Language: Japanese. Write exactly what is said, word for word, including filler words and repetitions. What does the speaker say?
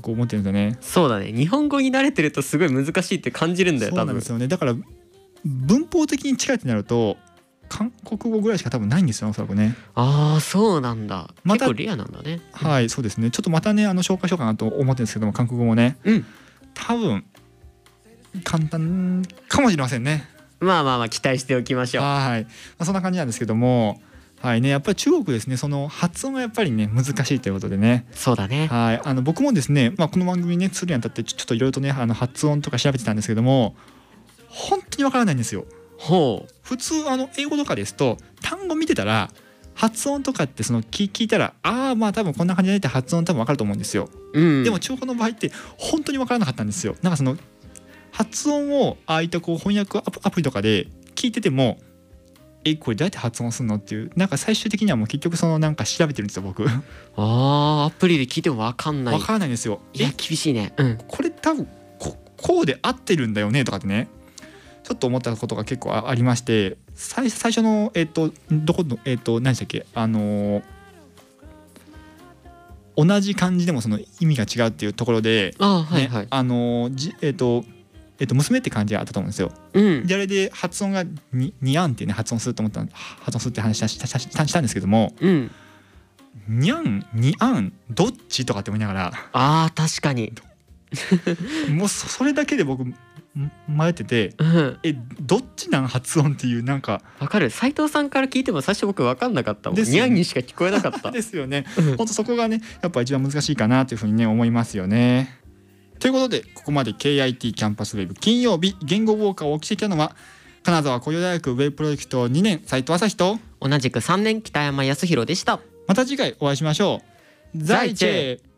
僕思ってるんですよね。 そうだね、日本語に慣れてるとすごい難しいって感じるんだよ。 そうなんですよね。だから文法的に近いってなると韓国語ぐらいしか多分ないんですよ、おそらくね。 ああそうなんだ、 また結構レアなんだね。 はい、そうですね。ちょっとまたねあの紹介しようかなと思ってるんですけども、韓国語もね、 うん、 多分簡単かもしれませんね。 まあまあまあ期待しておきましょう。 はい、まあ、そんな感じなんですけども、はいね、やっぱり中国ですね、その発音がやっぱりね難しいということでね。 そうだね。 はい、あの僕もですね、まあ、この番組ねするにあたってちょっといろいろとねあの発音とか調べてたんですけども、本当にわからないんですよ。 ほう。 普通あの英語とかですと単語見てたら発音とかってその 聞, 聞いたらああまあ多分こんな感じでって発音多分わかると思うんですよ。 うん、 でも中国の場合って本当にわからなかったんですよ。なんかその発音をああいったこう翻訳アプアプリとかで聞いてても、えこれどうやって発音するのっていう、なんか最終的にはもう結局そのなんか調べてるんですよ僕。 ああアプリで聞いても分かんない。 わからないんですよ。 いや厳しいね。うん。 これ多分 こ, こうで合ってるんだよねとかってね、ちょっと思ったことが結構 あ, ありまして、最, 最初のえっ、とどこのえっ、と何でしたっけ、あのー、同じ漢字でもその意味が違うっていうところで、 あはいはい、 ね、あのー、じえっ、とえっ、と娘って漢字があったと思うんですよ。 うん、 であれで発音がににゃんっていうね発音すると思った発音するって話したしたしたしたんですけども、 うん、 にゃんにあんどっちとかって思いながらあー確かにもう そ, それだけで僕迷ってて、 うん、 えどっちなん発音っていう、なんかわかる。斉藤さんから聞いても最初僕分かんなかったもん。 ですよねニャンにしか聞こえなかったですよね。 うん本当そこがねやっぱ一番難しいかなというふうにね思いますよね。ということでここまで ケーアイティー キャンパスウェブ金曜日言語ウォーカーをお聞きしてきたのは金沢工業大学ウェブプロジェクトにねん斉藤朝日と、 同じくさんねん北山康弘でした。 また次回お会いしましょう。在地